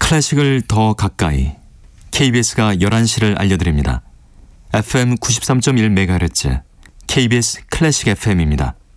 클래식을 더 가까이 KBS가 11시를 알려드립니다. FM 93.1MHz KBS 클래식 FM입니다.